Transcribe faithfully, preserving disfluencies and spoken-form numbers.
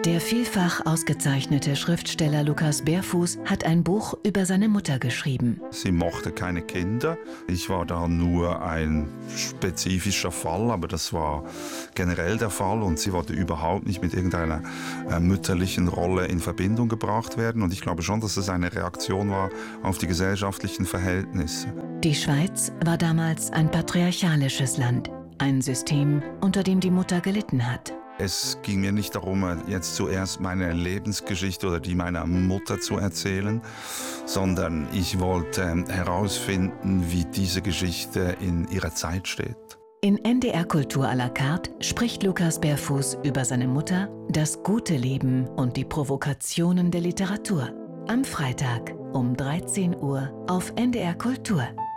Der vielfach ausgezeichnete Schriftsteller Lukas Berfuß hat ein Buch über seine Mutter geschrieben. Sie mochte keine Kinder. Ich war da nur ein spezifischer Fall, aber das war generell der Fall und sie wollte überhaupt nicht mit irgendeiner äh, mütterlichen Rolle in Verbindung gebracht werden. Und ich glaube schon, dass es eine Reaktion war auf die gesellschaftlichen Verhältnisse. Die Schweiz war damals ein patriarchalisches Land, ein System, unter dem die Mutter gelitten hat. Es ging mir nicht darum, jetzt zuerst meine Lebensgeschichte oder die meiner Mutter zu erzählen, sondern ich wollte herausfinden, wie diese Geschichte in ihrer Zeit steht. In N D R Kultur à la carte spricht Lukas Berfuß über seine Mutter, das gute Leben und die Provokationen der Literatur. Am Freitag um dreizehn Uhr auf N D R Kultur.